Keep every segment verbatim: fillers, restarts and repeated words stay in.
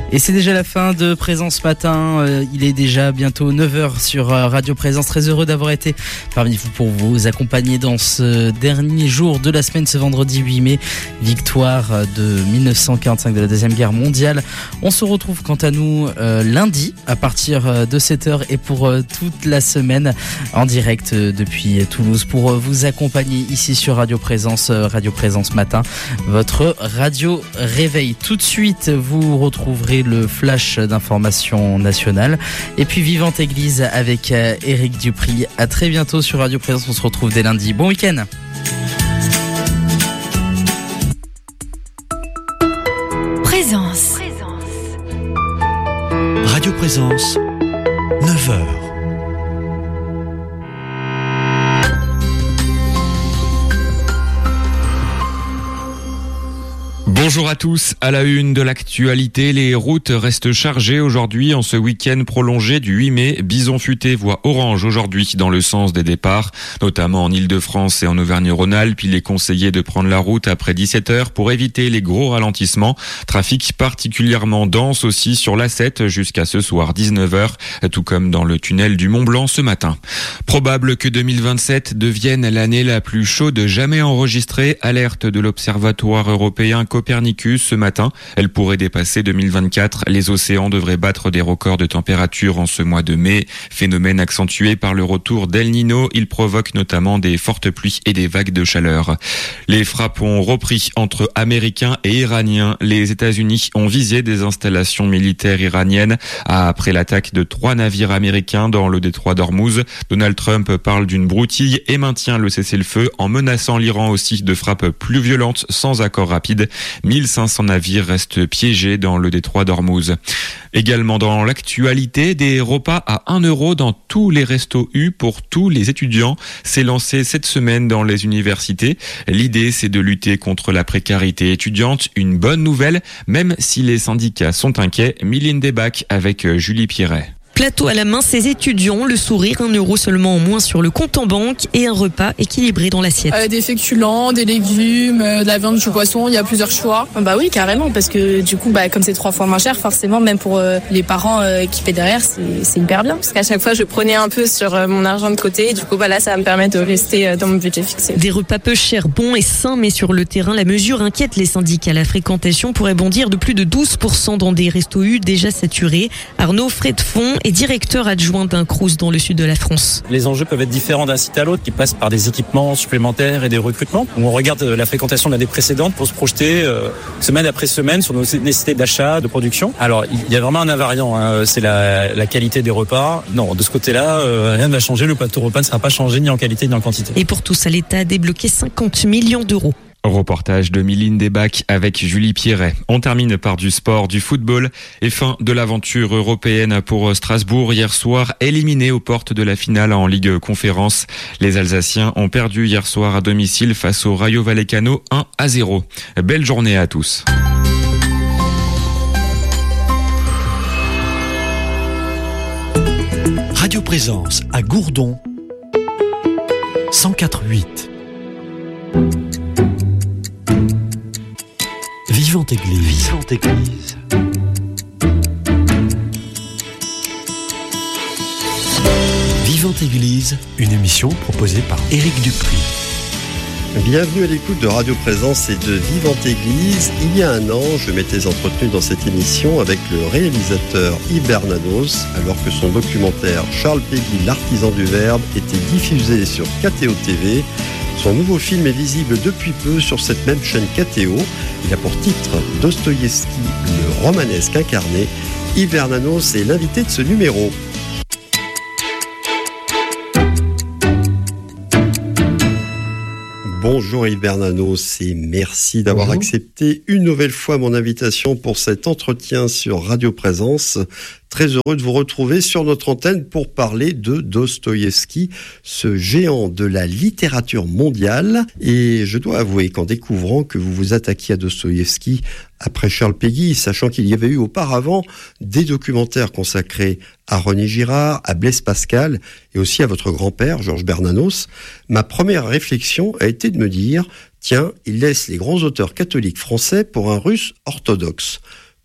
Et c'est déjà la fin de Présence Matin. Euh, il est déjà bientôt neuf heures sur euh, Radio Présence. Très heureux d'avoir été parmi vous pour vous accompagner dans ce dernier jour de la semaine, ce vendredi huit mai. Victoire de dix-neuf cent quarante-cinq de la Deuxième Guerre mondiale. On se retrouve quant à nous euh, lundi à partir de sept heures et pour euh, toute la semaine en direct euh, depuis Toulouse pour euh, vous accompagner ici sur Radio Présence, euh, Radio Présence Matin, votre radio réveil. Tout de suite, vous retrouverez le flash d'information nationale et puis Vivante Église avec euh, Éric Dupri. À très bientôt sur Radio Présence. On se retrouve dès lundi. Bon week-end. Présence. Radio Présence, neuf heures. Bonjour à tous, à la une de l'actualité, les routes restent chargées aujourd'hui en ce week-end prolongé du huit mai. Bison Futé voit orange aujourd'hui dans le sens des départs, notamment en Île-de-France et en Auvergne-Rhône-Alpes. Il est conseillé de prendre la route après dix-sept heures pour éviter les gros ralentissements. Trafic particulièrement dense aussi sur l'A sept jusqu'à ce soir dix-neuf heures, tout comme dans le tunnel du Mont-Blanc ce matin. Probable que deux mille vingt-sept devienne l'année la plus chaude jamais enregistrée, alerte de l'Observatoire européen Copernicus ce matin. Elle pourrait dépasser deux mille vingt-quatre. Les océans devraient battre des records de température en ce mois de mai. Phénomène accentué par le retour d'El Niño. Il provoque notamment des fortes pluies et des vagues de chaleur. Les frappes ont repris entre Américains et Iraniens. Les États-Unis ont visé des installations militaires iraniennes après l'attaque de trois navires américains dans le détroit d'Ormuz. Donald Trump parle d'une broutille et maintient le cessez-le-feu en menaçant l'Iran aussi de frappes plus violentes sans accord rapide. mille cinq cents navires restent piégés dans le détroit d'Ormuz. Également dans l'actualité, des repas à un euro dans tous les restos U pour tous les étudiants. C'est lancé cette semaine dans les universités. L'idée, c'est de lutter contre la précarité étudiante. Une bonne nouvelle, même si les syndicats sont inquiets. Mylène Desbacs avec Julie Pierret. Plateau à la main, ces étudiants, le sourire, un euro seulement en moins sur le compte en banque et un repas équilibré dans l'assiette. Euh, des féculents, des légumes, euh, de la viande, du poisson, il y a plusieurs choix. Bah oui, carrément, parce que du coup, bah, comme c'est trois fois moins cher, forcément, même pour euh, les parents euh, qui paient derrière, c'est, c'est hyper bien. Parce qu'à chaque fois, je prenais un peu sur euh, mon argent de côté et du coup, bah, là, ça va me permettre de rester euh, dans mon budget fixé. Des repas peu chers, bons et sains, mais sur le terrain, la mesure inquiète les syndicats. La fréquentation pourrait bondir de plus de douze pour cent dans des restos U déjà saturés. Arnaud Fredfond est directeur adjoint d'un Crous dans le sud de la France. Les enjeux peuvent être différents d'un site à l'autre, qui passent par des équipements supplémentaires et des recrutements. Où on regarde la fréquentation de l'année précédente pour se projeter euh, semaine après semaine sur nos nécessités d'achat, de production. Alors, il y a vraiment un invariant, hein, c'est la, la qualité des repas. Non, de ce côté-là, euh, rien ne va changer. Le plateau repas ne sera pas changé ni en qualité ni en quantité. Et pour tout ça, l'État a débloqué cinquante millions d'euros. Reportage de Mylène Desbacs avec Julie Pierret. On termine par du sport, du football et fin de l'aventure européenne pour Strasbourg hier soir, éliminé aux portes de la finale en Ligue Conférence. Les Alsaciens ont perdu hier soir à domicile face au Rayo Vallecano un à zéro. Belle journée à tous. Radio Présence à Gourdon, cent quatre virgule huit. Vivante Église. Vivante Église. Vivante Église, une émission proposée par Éric Dupri. Bienvenue à l'écoute de Radio Présence et de Vivante Église. Il y a un an, je m'étais entretenu dans cette émission avec le réalisateur Yves Bernanos, alors que son documentaire Charles Péguy, l'artisan du verbe, était diffusé sur K T O T V. Son nouveau film est visible depuis peu sur cette même chaîne K T O. Il a pour titre Dostoïevski, le romanesque incarné. Yves Bernanos est l'invité de ce numéro. Bonjour Yves Bernanos et merci d'avoir Bonjour. accepté une nouvelle fois mon invitation pour cet entretien sur Radio Présence. Très heureux de vous retrouver sur notre antenne pour parler de Dostoïevski, ce géant de la littérature mondiale. Et je dois avouer qu'en découvrant que vous vous attaquiez à Dostoïevski après Charles Péguy, sachant qu'il y avait eu auparavant des documentaires consacrés à René Girard, à Blaise Pascal et aussi à votre grand-père, Georges Bernanos, ma première réflexion a été de me dire « Tiens, il laisse les grands auteurs catholiques français pour un russe orthodoxe ».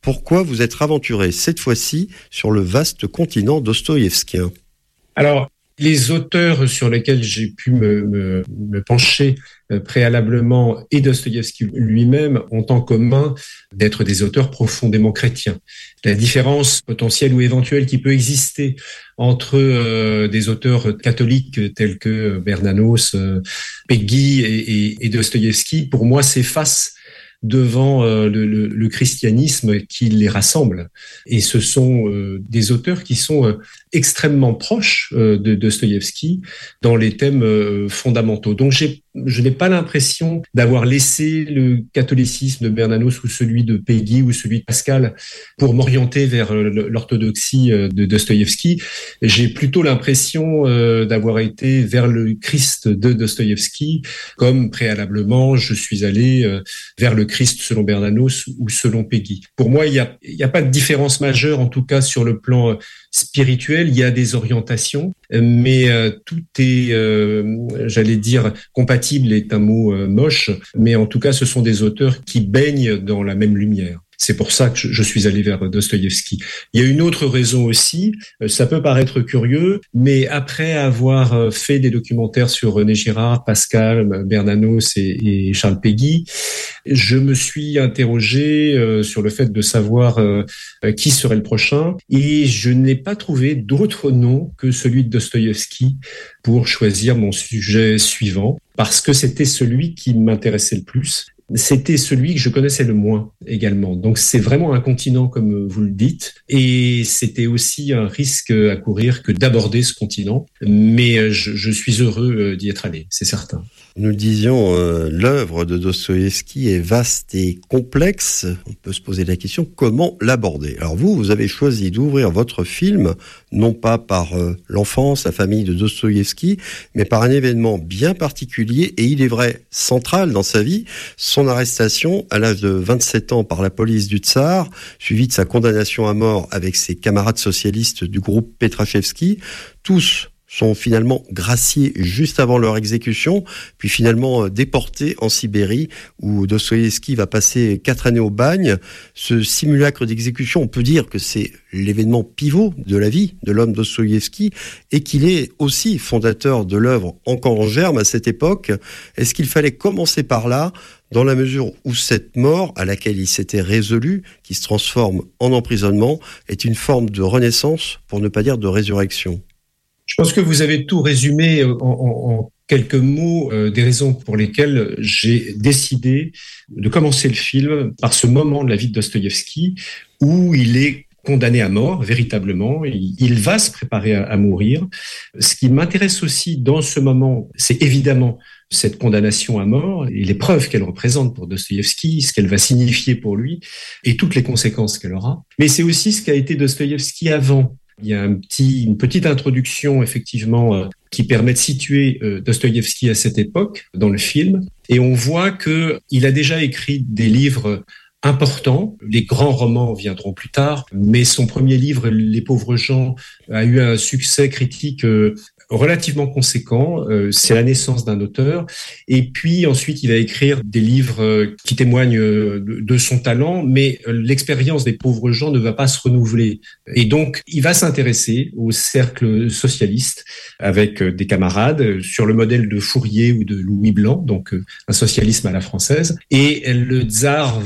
pourquoi vous êtes aventuré cette fois-ci sur le vaste continent dostoïevskien. Alors, les auteurs sur lesquels j'ai pu me, me, me pencher préalablement et Dostoïevski lui-même ont en commun d'être des auteurs profondément chrétiens. La différence potentielle ou éventuelle qui peut exister entre euh, des auteurs catholiques tels que Bernanos, euh, Péguy et, et, et Dostoïevski, pour moi, s'efface devant euh, le, le, le christianisme qui les rassemble. Et ce sont euh, des auteurs qui sont euh, extrêmement proches euh, de Dostoïevski dans les thèmes euh, fondamentaux. Donc j'ai, je n'ai pas l'impression d'avoir laissé le catholicisme de Bernanos ou celui de Péguy ou celui de Pascal pour m'orienter vers euh, l'orthodoxie euh, de Dostoïevski. J'ai plutôt l'impression euh, d'avoir été vers le Christ de Dostoïevski, comme préalablement je suis allé euh, vers le Christ selon Bernanos ou selon Péguy. Pour moi, il n'y a, il y a pas de différence majeure, en tout cas sur le plan spirituel. Il y a des orientations, mais euh, tout est, euh, j'allais dire, compatible est un mot euh, moche, mais en tout cas, ce sont des auteurs qui baignent dans la même lumière. C'est pour ça que je suis allé vers Dostoïevski. Il y a une autre raison aussi, ça peut paraître curieux, mais après avoir fait des documentaires sur René Girard, Pascal, Bernanos et, et Charles Péguy, je me suis interrogé sur le fait de savoir qui serait le prochain et je n'ai pas trouvé d'autre nom que celui de Dostoïevski pour choisir mon sujet suivant, parce que c'était celui qui m'intéressait le plus. C'était celui que je connaissais le moins également. Donc c'est vraiment un continent comme vous le dites et c'était aussi un risque à courir que d'aborder ce continent. Mais je, je suis heureux d'y être allé, c'est certain. Nous disions, euh, l'œuvre de Dostoïevski est vaste et complexe. On peut se poser la question, comment l'aborder ? Alors vous, vous avez choisi d'ouvrir votre film, non pas par euh, l'enfance, la famille de Dostoïevski, mais par un événement bien particulier, et il est vrai, central dans sa vie, son arrestation à l'âge de vingt-sept ans par la police du Tsar, suivi de sa condamnation à mort avec ses camarades socialistes du groupe Petrachevski, tous sont finalement graciés juste avant leur exécution, puis finalement déportés en Sibérie, où Dostoïevski va passer quatre années au bagne. Ce simulacre d'exécution, on peut dire que c'est l'événement pivot de la vie de l'homme Dostoïevski, et qu'il est aussi fondateur de l'œuvre encore en germe à cette époque. Est-ce qu'il fallait commencer par là, dans la mesure où cette mort, à laquelle il s'était résolu, qui se transforme en emprisonnement, est une forme de renaissance, pour ne pas dire de résurrection ? Je pense que vous avez tout résumé en, en, en quelques mots euh, des raisons pour lesquelles j'ai décidé de commencer le film par ce moment de la vie de Dostoïevski où il est condamné à mort, véritablement. Il, il va se préparer à, à mourir. Ce qui m'intéresse aussi dans ce moment, c'est évidemment cette condamnation à mort et les preuves qu'elle représente pour Dostoïevski, ce qu'elle va signifier pour lui et toutes les conséquences qu'elle aura. Mais c'est aussi ce qu'a été Dostoïevski avant. Il y a un petit, une petite introduction, effectivement, euh, qui permet de situer euh, Dostoïevski à cette époque dans le film. Et on voit que il a déjà écrit des livres importants. Les grands romans viendront plus tard, mais son premier livre, Les pauvres gens, a eu un succès critique euh, relativement conséquent. Euh, c'est la naissance d'un auteur. Et puis ensuite, il va écrire des livres euh, qui témoignent euh, de, de son talent, mais euh, l'expérience des pauvres gens ne va pas se renouveler. Et donc, il va s'intéresser au cercle socialiste avec euh, des camarades euh, sur le modèle de Fourier ou de Louis Blanc, donc euh, un socialisme à la française. Et euh, le tsar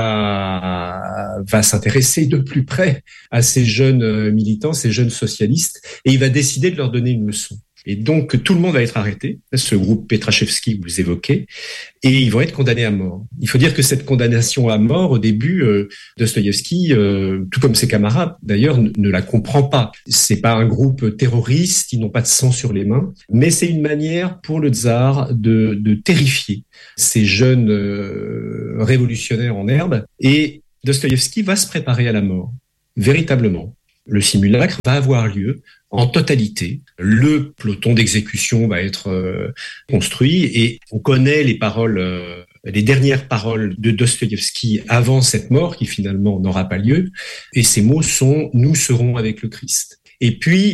va va s'intéresser de plus près à ces jeunes euh, militants, ces jeunes socialistes, et il va décider de leur donner une leçon. Et donc, tout le monde va être arrêté, ce groupe Petrachevski que vous évoquez, et ils vont être condamnés à mort. Il faut dire que cette condamnation à mort, au début, euh, Dostoïevski, euh, tout comme ses camarades d'ailleurs, ne, ne la comprend pas. C'est pas un groupe terroriste, ils n'ont pas de sang sur les mains, mais c'est une manière pour le tsar de, de terrifier ces jeunes euh, révolutionnaires en herbe, et Dostoïevski va se préparer à la mort, véritablement. Le simulacre va avoir lieu en totalité. Le peloton d'exécution va être euh, construit et on connaît les paroles, euh, les dernières paroles de Dostoïevski avant cette mort qui finalement n'aura pas lieu. Et ces mots sont « Nous serons avec le Christ ». Et puis,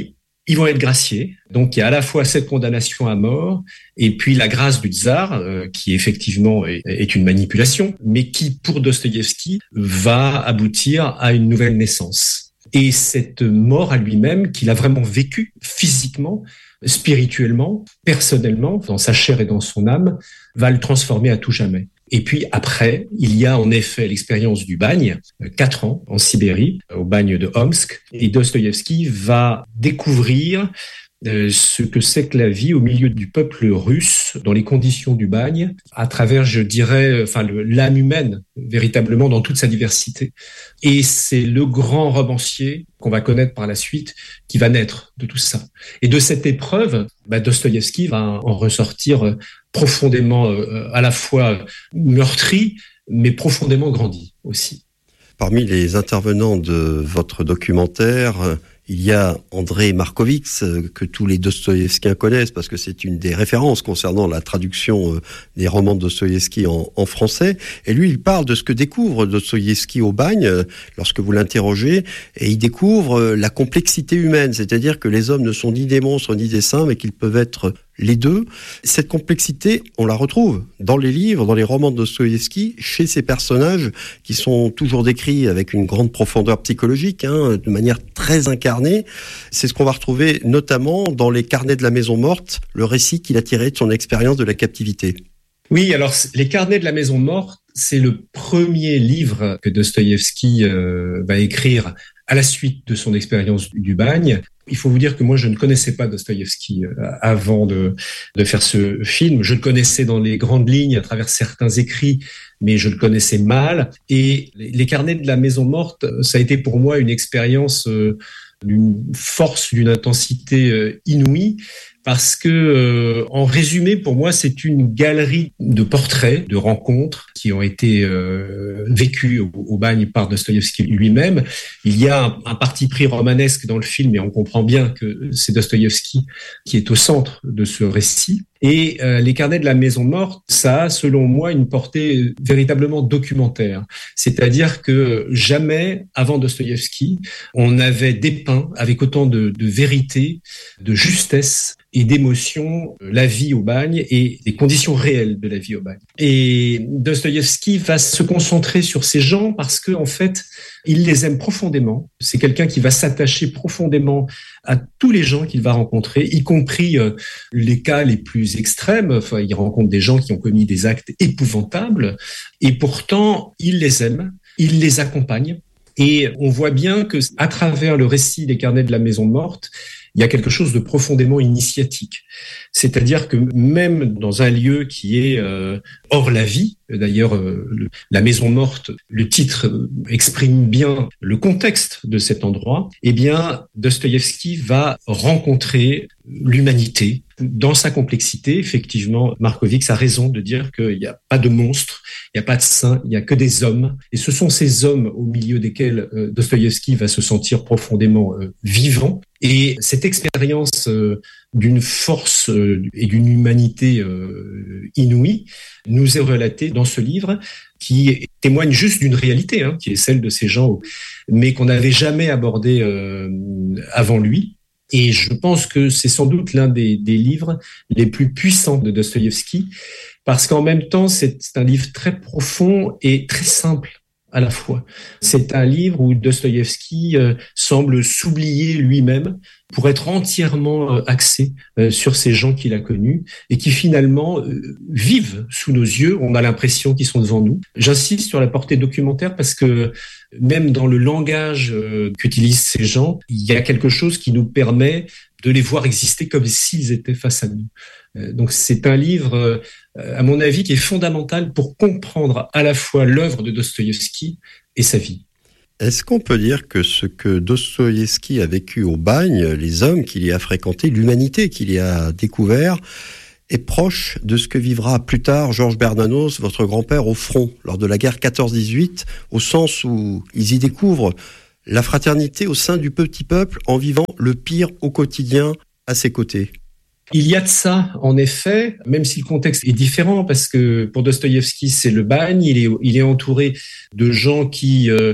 Ils vont être graciés. Donc, il y a à la fois cette condamnation à mort et puis la grâce du tsar, euh, qui effectivement est, est une manipulation, mais qui, pour Dostoïevski, va aboutir à une nouvelle naissance. Et cette mort à lui-même, qu'il a vraiment vécue physiquement, spirituellement, personnellement, dans sa chair et dans son âme, va le transformer à tout jamais. Et puis après, il y a en effet l'expérience du bagne, quatre ans en Sibérie, au bagne de Omsk, et Dostoïevski va découvrir euh, ce que c'est que la vie au milieu du peuple russe, dans les conditions du bagne, à travers, je dirais, enfin, le, l'âme humaine, véritablement dans toute sa diversité. Et c'est le grand romancier qu'on va connaître par la suite qui va naître de tout ça. Et de cette épreuve, bah, Dostoïevski va en ressortir profondément, euh, à la fois meurtri, mais profondément grandi aussi. Parmi les intervenants de votre documentaire, il y a André Markovits, que tous les Dostoïevskiens connaissent parce que c'est une des références concernant la traduction des romans de Dostoïevski en, en français. Et lui, il parle de ce que découvre Dostoïevski au bagne lorsque vous l'interrogez. Et il découvre la complexité humaine, c'est-à-dire que les hommes ne sont ni des monstres ni des saints, mais qu'ils peuvent être les deux. Cette complexité, on la retrouve dans les livres, dans les romans de Dostoïevski, chez ces personnages qui sont toujours décrits avec une grande profondeur psychologique, hein, de manière très incarnée. C'est ce qu'on va retrouver notamment dans les Carnets de la Maison Morte, le récit qu'il a tiré de son expérience de la captivité. Oui, alors les Carnets de la Maison Morte, c'est le premier livre que Dostoïevski euh, va écrire à la suite de son expérience du bagne. Il faut vous dire que moi, je ne connaissais pas Dostoïevski avant de, de faire ce film. Je le connaissais dans les grandes lignes à travers certains écrits, mais je le connaissais mal. Et les Carnets de la Maison Morte, ça a été pour moi une expérience euh, d'une force, d'une intensité euh, inouïe. Parce que, euh, en résumé, pour moi, c'est une galerie de portraits, de rencontres qui ont été euh, vécues au, au bagne par Dostoïevski lui-même. Il y a un, un parti pris romanesque dans le film, et on comprend bien que c'est Dostoïevski qui est au centre de ce récit. Et euh, les Carnets de la Maison Morte, ça a, selon moi, une portée véritablement documentaire. C'est-à-dire que jamais, avant Dostoïevski, on avait dépeint avec autant de, de vérité, de justesse et d'émotion la vie au bagne et les conditions réelles de la vie au bagne. Et Dostoïevski va se concentrer sur ces gens parce que, en fait, il les aime profondément. C'est quelqu'un qui va s'attacher profondément à tous les gens qu'il va rencontrer, y compris euh, les cas les plus extrêmes. Enfin, il rencontre des gens qui ont commis des actes épouvantables, et pourtant, il les aime, il les accompagne. Et on voit bien que, à travers le récit des Carnets de la Maison Morte, il y a quelque chose de profondément initiatique. C'est-à-dire que même dans un lieu qui est euh, hors la vie, d'ailleurs, euh, le, la Maison Morte, le titre euh, exprime bien le contexte de cet endroit, eh bien, Dostoïevski va rencontrer l'humanité dans sa complexité. Effectivement, Markovits a raison de dire qu'il n'y a pas de monstres, il n'y a pas de saints, il n'y a que des hommes. Et ce sont ces hommes au milieu desquels euh, Dostoïevski va se sentir profondément euh, vivant. Et cette expérience euh, d'une force euh, et d'une humanité euh, inouïe nous est relatée dans ce livre qui témoigne juste d'une réalité, hein, qui est celle de ces gens, mais qu'on n'avait jamais abordé euh, avant lui. Et je pense que c'est sans doute l'un des, des livres les plus puissants de Dostoïevski, parce qu'en même temps, c'est un livre très profond et très simple à la fois. C'est un livre où Dostoïevski euh, semble s'oublier lui-même pour être entièrement euh, axé euh, sur ces gens qu'il a connus et qui finalement euh, vivent sous nos yeux. On a l'impression qu'ils sont devant nous. J'insiste sur la portée documentaire parce que même dans le langage euh, qu'utilisent ces gens, il y a quelque chose qui nous permet de les voir exister comme s'ils étaient face à nous. Euh, donc c'est un livre, euh, à mon avis, qui est fondamental pour comprendre à la fois l'œuvre de Dostoïevski et sa vie. Est-ce qu'on peut dire que ce que Dostoïevski a vécu au bagne, les hommes qu'il y a fréquentés, l'humanité qu'il y a découvert, est proche de ce que vivra plus tard Georges Bernanos, votre grand-père, au front, lors de la guerre quatorze dix-huit, au sens où ils y découvrent la fraternité au sein du petit peuple en vivant le pire au quotidien à ses côtés? Il y a de ça, en effet, même si le contexte est différent, parce que pour Dostoïevski, c'est le bagne, il est, il est entouré de gens qui... Euh,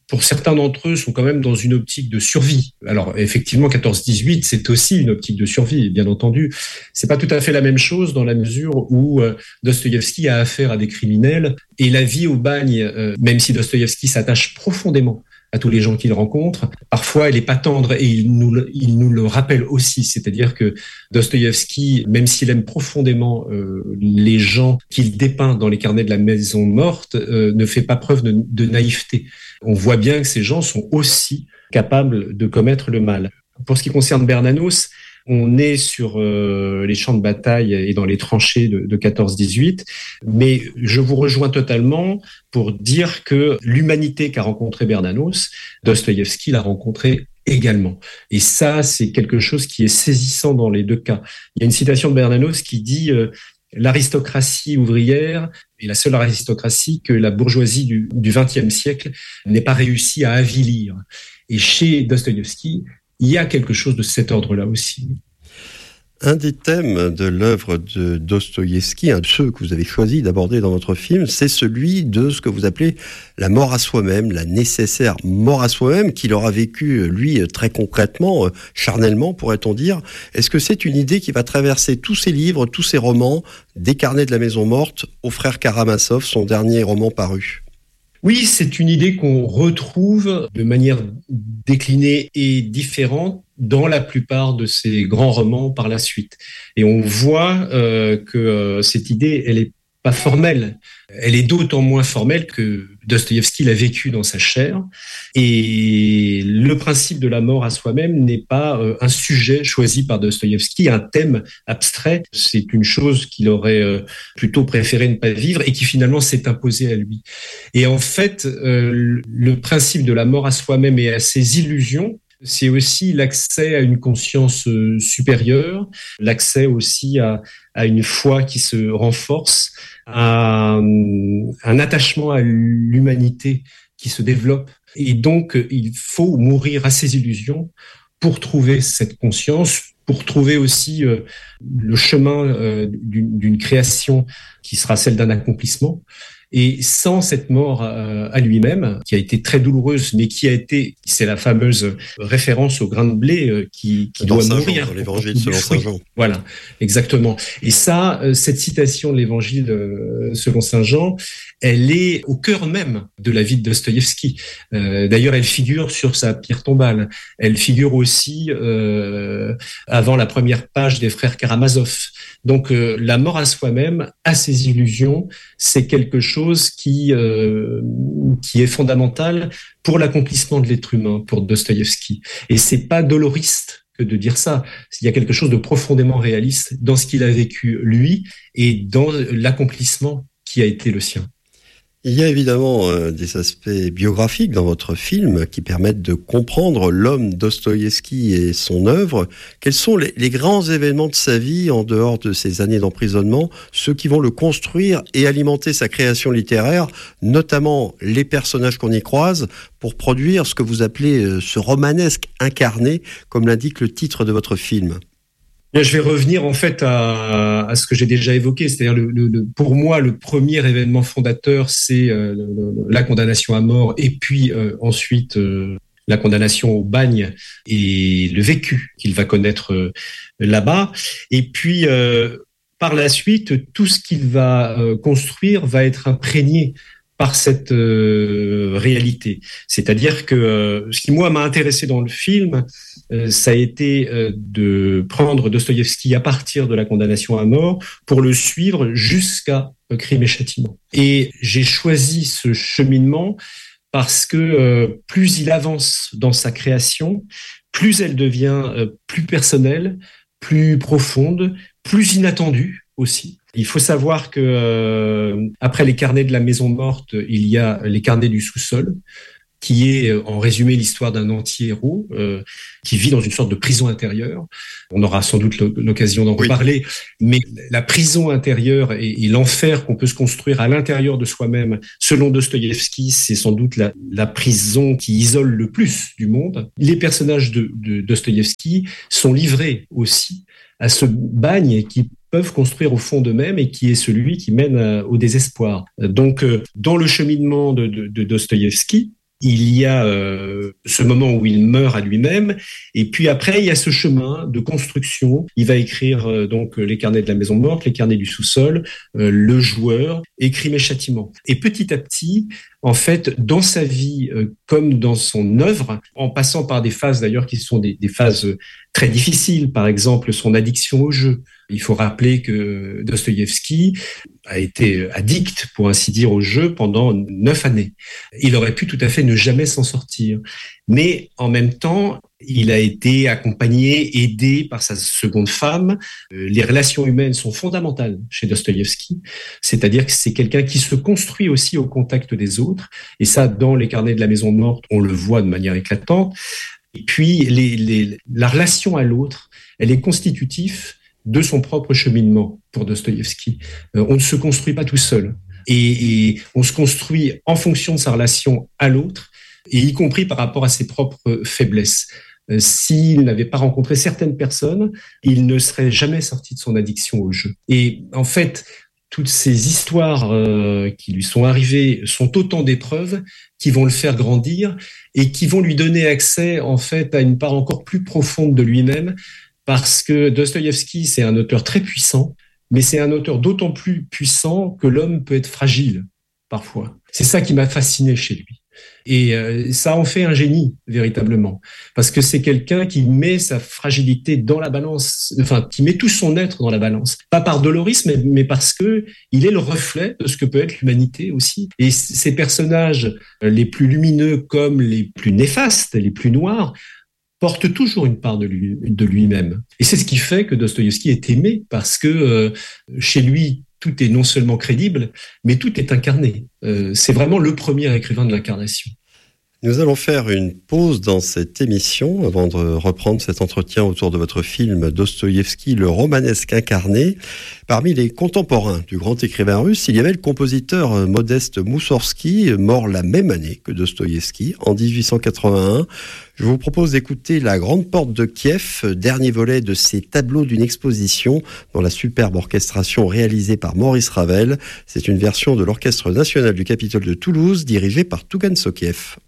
pour certains d'entre eux, sont quand même dans une optique de survie. Alors, effectivement, quatorze dix-huit, c'est aussi une optique de survie, bien entendu. C'est pas tout à fait la même chose dans la mesure où euh, Dostoïevski a affaire à des criminels et la vie au bagne, euh, même si Dostoïevski s'attache profondément à tous les gens qu'il rencontre, parfois elle est pas tendre et il nous le, il nous le rappelle aussi. C'est-à-dire que Dostoïevski, même s'il aime profondément euh, les gens qu'il dépeint dans les carnets de la maison morte, euh, ne fait pas preuve de, de naïveté. On voit bien que ces gens sont aussi capables de commettre le mal. Pour ce qui concerne Bernanos, on est sur euh, les champs de bataille et dans les tranchées de, de quatorze dix-huit, mais je vous rejoins totalement pour dire que l'humanité qu'a rencontré Bernanos, Dostoïevski l'a rencontré également. Et ça, c'est quelque chose qui est saisissant dans les deux cas. Il y a une citation de Bernanos qui dit euh, « L'aristocratie ouvrière est la seule aristocratie que la bourgeoisie du vingtième siècle n'ait pas réussi à avilir. » Et chez Dostoïevski, il y a quelque chose de cet ordre-là aussi. Un des thèmes de l'œuvre de Dostoïevski, un de ceux que vous avez choisi d'aborder dans votre film, c'est celui de ce que vous appelez la mort à soi-même, la nécessaire mort à soi-même, qu'il aura vécu, lui, très concrètement, charnellement, pourrait-on dire. Est-ce que c'est une idée qui va traverser tous ses livres, tous ses romans, des carnets de la maison morte au frère Karamazov, son dernier roman paru ? Oui, c'est une idée qu'on retrouve de manière déclinée et différente dans la plupart de ces grands romans par la suite. Et on voit euh, que euh, cette idée, elle est pas formelle. Elle est d'autant moins formelle que Dostoïevski l'a vécu dans sa chair. Et le principe de la mort à soi-même n'est pas euh, un sujet choisi par Dostoïevski, un thème abstrait. C'est une chose qu'il aurait euh, plutôt préféré ne pas vivre et qui finalement s'est imposée à lui. Et en fait, euh, le principe de la mort à soi-même et à ses illusions, c'est aussi l'accès à une conscience euh, supérieure, l'accès aussi à, à une foi qui se renforce, à un, un attachement à l'humanité qui se développe. Et donc, il faut mourir à ses illusions pour trouver cette conscience, pour trouver aussi euh, le chemin euh, d'une, d'une création qui sera celle d'un accomplissement. Et sans cette mort à lui-même, qui a été très douloureuse, mais qui a été, c'est la fameuse référence au grain de blé qui, qui doit mourir. Dans l'évangile selon saint Jean. Voilà, exactement. Et ça, cette citation de l'évangile selon saint Jean, elle est au cœur même de la vie de Dostoïevski. Euh, d'ailleurs, elle figure sur sa pierre tombale. Elle figure aussi euh, avant la première page des frères Karamazov. Donc, euh, la mort à soi-même, à ses illusions, c'est quelque chose qui euh, qui est fondamental pour l'accomplissement de l'être humain, pour Dostoïevski. Et c'est pas doloriste que de dire ça. Il y a quelque chose de profondément réaliste dans ce qu'il a vécu lui et dans l'accomplissement qui a été le sien. Il y a évidemment euh, des aspects biographiques dans votre film qui permettent de comprendre l'homme Dostoïevski et son œuvre. Quels sont les, les grands événements de sa vie en dehors de ces années d'emprisonnement, ceux qui vont le construire et alimenter sa création littéraire, notamment les personnages qu'on y croise, pour produire ce que vous appelez euh, ce romanesque incarné, comme l'indique le titre de votre film? Bien, je vais revenir en fait à, à ce que j'ai déjà évoqué, c'est-à-dire le, le, le, pour moi le premier événement fondateur, c'est euh, le, la condamnation à mort et puis euh, ensuite euh, la condamnation au bagne et le vécu qu'il va connaître euh, là-bas. Et puis euh, par la suite, tout ce qu'il va euh, construire va être imprégné par cette euh, réalité. C'est-à-dire que euh, ce qui, moi, m'a intéressé dans le film, euh, ça a été euh, de prendre Dostoïevski à partir de la condamnation à mort pour le suivre jusqu'à euh, Crime et Châtiment. Et j'ai choisi ce cheminement parce que euh, plus il avance dans sa création, plus elle devient euh, plus personnelle, plus profonde, plus inattendue aussi. Il faut savoir que euh, après les carnets de la maison morte, il y a les carnets du sous-sol, qui est en résumé l'histoire d'un anti-héros euh, qui vit dans une sorte de prison intérieure. On aura sans doute l'occasion d'en reparler, oui. Mais la prison intérieure et, et l'enfer qu'on peut se construire à l'intérieur de soi-même, selon Dostoïevski, c'est sans doute la, la prison qui isole le plus du monde. Les personnages de, de Dostoïevski sont livrés aussi à ce bagne qui peuvent construire au fond d'eux-mêmes et qui est celui qui mène au désespoir. Donc, dans le cheminement de, de, de Dostoïevski, Il y a euh, ce moment où il meurt à lui-même, et puis après il y a ce chemin de construction. Il va écrire euh, donc les carnets de la maison morte, les carnets du sous-sol, euh, le joueur, et Crime et châtiment. Et petit à petit, en fait, dans sa vie euh, comme dans son œuvre, en passant par des phases d'ailleurs qui sont des, des phases très difficiles, par exemple son addiction au jeu. Il faut rappeler que Dostoïevski a été addict, pour ainsi dire, au jeu pendant neuf années. Il aurait pu tout à fait ne jamais s'en sortir. Mais en même temps, il a été accompagné, aidé par sa seconde femme. Les relations humaines sont fondamentales chez Dostoïevski. C'est-à-dire que c'est quelqu'un qui se construit aussi au contact des autres. Et ça, dans les carnets de la maison morte, on le voit de manière éclatante. Et puis, les, les, la relation à l'autre, elle est constitutive de son propre cheminement pour Dostoïevski. Euh, on ne se construit pas tout seul. Et, et on se construit en fonction de sa relation à l'autre, et y compris par rapport à ses propres faiblesses. Euh, s'il n'avait pas rencontré certaines personnes, il ne serait jamais sorti de son addiction au jeu. Et en fait, toutes ces histoires euh, qui lui sont arrivées sont autant d'épreuves qui vont le faire grandir et qui vont lui donner accès en fait à une part encore plus profonde de lui-même. Parce que Dostoïevski, c'est un auteur très puissant, mais c'est un auteur d'autant plus puissant que l'homme peut être fragile, parfois. C'est ça qui m'a fasciné chez lui. Et euh, ça en fait un génie, véritablement. Parce que c'est quelqu'un qui met sa fragilité dans la balance, enfin, qui met tout son être dans la balance. Pas par dolorisme, mais, mais parce que il est le reflet de ce que peut être l'humanité aussi. Et ces personnages, les plus lumineux comme les plus néfastes, les plus noirs, porte toujours une part de, lui, de lui-même. Et c'est ce qui fait que Dostoïevski est aimé, parce que euh, chez lui, tout est non seulement crédible, mais tout est incarné. Euh, c'est vraiment le premier écrivain de l'incarnation. Nous allons faire une pause dans cette émission avant de reprendre cet entretien autour de votre film Dostoïevski, le romanesque incarné. Parmi les contemporains du grand écrivain russe, il y avait le compositeur Modeste Moussorski, mort la même année que Dostoïevski, en dix-huit cent quatre-vingt-un. Je vous propose d'écouter La Grande Porte de Kiev, dernier volet de ces tableaux d'une exposition dans la superbe orchestration réalisée par Maurice Ravel. C'est une version de l'Orchestre national du Capitole de Toulouse dirigée par Tougan Sokiev.